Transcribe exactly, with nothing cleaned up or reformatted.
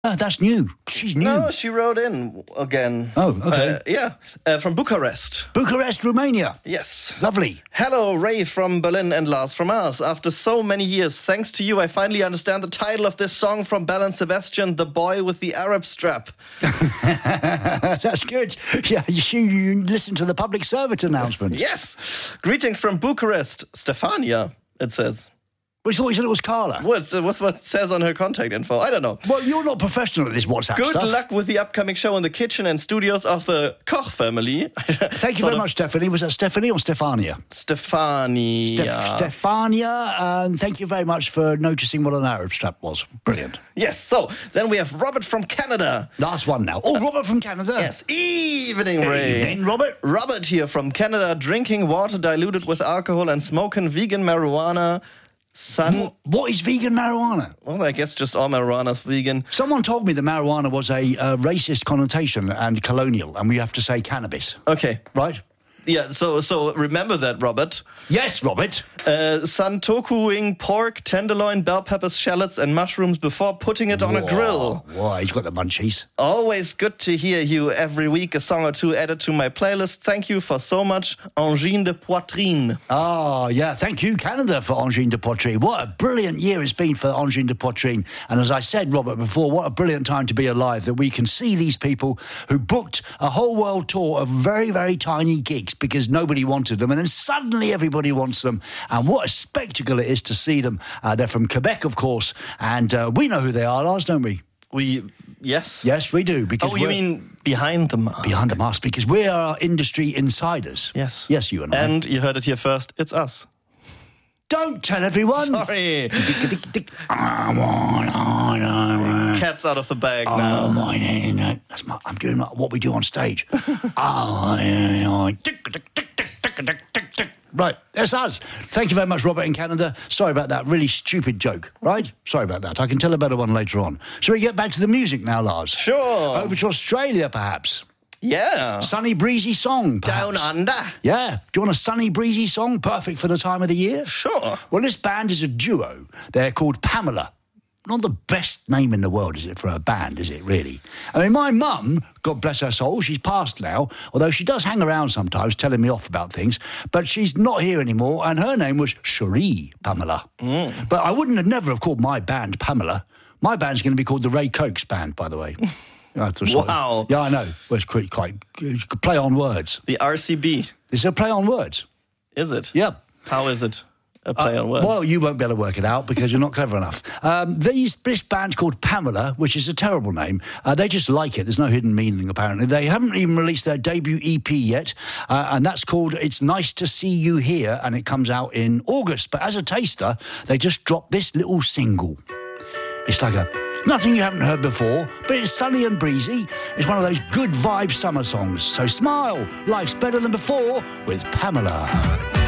Uh, that's new. She's new. No, she wrote in again. Oh, okay. Uh, yeah, uh, from Bucharest. Bucharest, Romania. Yes. Lovely. Hello, Ray from Berlin and Lars from Mars. After so many years, thanks to you, I finally understand the title of this song from Belle and Sebastian, The Boy with the Arab Strap. That's good. Yeah, you, you listen to the public servant announcement. Yes. Greetings from Bucharest. Stefania, it says. We thought you said it was Carla. What's, uh, what's what it says on her contact info? I don't know. Well, you're not professional at this WhatsApp Good stuff. luck with the upcoming show in the kitchen and studios of the Koch family. Thank you very much, Stephanie. Was that Stephanie or Stefania? Stefania. Steph- Stefania, and thank you very much for noticing what an Arab strap was. Brilliant. Yes, so then we have Robert from Canada. Last one now. Oh, Robert from Canada. Yes, evening, Ray. Evening, Robert. Robert here from Canada, drinking water diluted with alcohol and smoking vegan marijuana. Son, What, what is vegan marijuana? well, I guess just all marijuana's vegan. Someone told me that marijuana was a uh, racist connotation and colonial, and we have to say cannabis. Okay. Right? Yeah, so so remember that, Robert. Yes, Robert. Uh, santokuing pork, tenderloin, bell peppers, shallots, and mushrooms before putting it on a grill. Whoa, he's got the munchies. Always good to hear you every week. A song or two added to my playlist. Thank you for so much. Angine de Poitrine. Oh, yeah. Thank you, Canada, for Angine de Poitrine. What a brilliant year it's been for Angine de Poitrine. And as I said, Robert, before, what a brilliant time to be alive, that we can see these people who booked a whole world tour of very, very tiny gigs because nobody wanted them. And then suddenly everybody wants them. And what a spectacle it is to see them. Uh, they're from Quebec, of course. And uh, we know who they are, Lars, don't we? We, yes? Yes, we do. Because Oh, you mean behind the mask? behind the mask, because we are industry insiders. Yes. Yes, you and I. And you heard it here first, it's us. Don't tell everyone. Sorry. I want, I know. Cat's out of the bag Oh, now. my name. That's my, I'm doing what we do on stage. Oh, right, that's us. Thank you very much, Robert in Canada. Sorry about that really stupid joke, right? Sorry about that. I can tell a better one later on. Shall we get back to the music now, Lars? Sure. Over to Australia, perhaps. Yeah. Sunny, breezy song, perhaps. Down under. Yeah. Do you want a sunny, breezy song? Perfect for the time of the year? Sure. Well, this band is a duo. They're called Pamela. Not the best name in the world, is it, for a band, is it, really? I mean, my mum, God bless her soul, she's passed now, although she does hang around sometimes telling me off about things, but she's not here anymore, and her name was Cherie Pamela. Mm. But I wouldn't have never have called my band Pamela. My band's going to be called the Ray Cokes Band, by the way. Wow. Yeah, I know. Well, it's quite, quite you could play on words. The R C B. It's a play on words. Is it? Yeah. How is it? A play Uh, on words. well, you won't be able to work it out because you're not clever enough. Um, these, this band called Pamela, which is a terrible name, uh, they just like it. There's no hidden meaning, apparently. They haven't even released their debut E P yet, uh, and that's called It's Nice to See You Here, and it comes out in August. But as a taster, they just dropped this little single. It's like a nothing you haven't heard before, but it's sunny and breezy. It's one of those good vibe summer songs. So smile, life's better than before with Pamela.